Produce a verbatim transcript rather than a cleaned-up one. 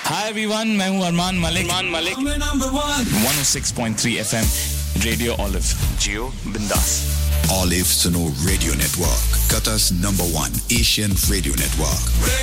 Hi everyone, मैं हूँ Armaan Malik. Armaan Malik. Number one. one oh six point three F M, Radio Olive. Jiyo Bindas. Olive Suno Radio Network, Qatar's number one Asian radio network.